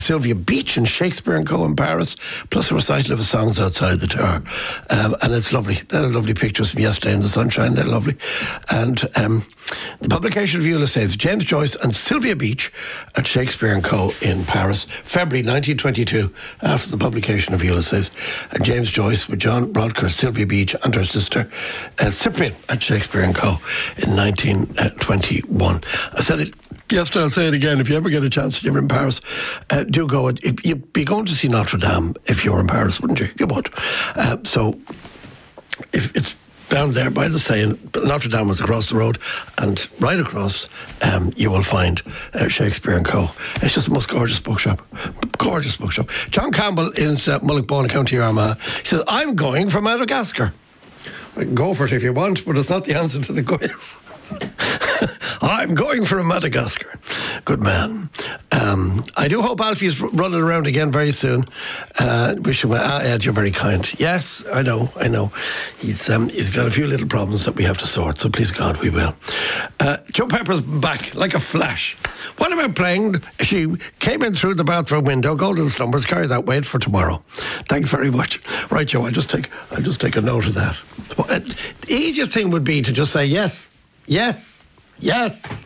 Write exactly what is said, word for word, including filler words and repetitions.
Sylvia Beach and Shakespeare and Co in Paris, plus a recital of his songs outside the Tower. Um, and it's lovely. They're lovely pictures from yesterday in the sunshine. They're lovely. And um, the publication of Ulysses, James Joyce and Sylvia Beach at Shakespeare and Co in Paris, February nineteen twenty-two, after the publication of Ulysses. And James Joyce with John Rodker, Sylvia Beach and her sister uh, Cyprian at Shakespeare and Co in nineteen twenty-one. I said it yesterday, I'll say it again. If you ever get a chance to you're in Paris, uh, do go. You'd be going to see Notre Dame if you were in Paris, wouldn't you? You would. Uh, so if it's down there by the Seine, Notre Dame is across the road, and right across um, you will find uh, Shakespeare and Co. It's just the most gorgeous bookshop. Gorgeous bookshop. John Campbell is uh, Mullaghbone, County Armagh. He says, I'm going for Madagascar. Go for it if you want, but it's not the answer to the quiz. I'm going for a Madagascar. Good man. Um, I do hope Alfie's running around again very soon. Uh, wish him, ah, Ed, you're very kind. Yes, I know, I know. He's um, he's got a few little problems that we have to sort, so please God, we will. Uh, Joe Pepper's back like a flash. What about playing? She came in through the bathroom window. Golden Slumbers, carry that weight for tomorrow. Thanks very much. Right, Joe, I'll just take, I'll just take a note of that. Well, uh, the easiest thing would be to just say yes, yes, yes.